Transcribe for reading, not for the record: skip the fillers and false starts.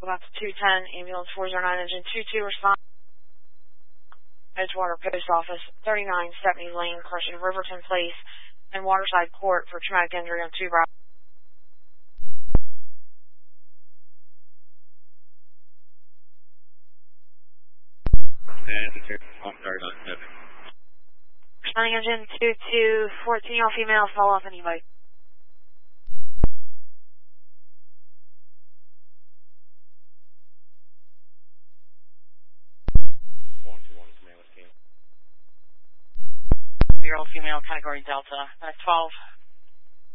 about to 210, ambulance 409, engine 22, respond. Edgewater Post Office, 3970 Lane, Crushing Riverton Place, and Waterside Court for traumatic injury on 2 Bravo. Responding engine 22, 14-year-old female, fall off any bike. Year-old female, category Delta, 12.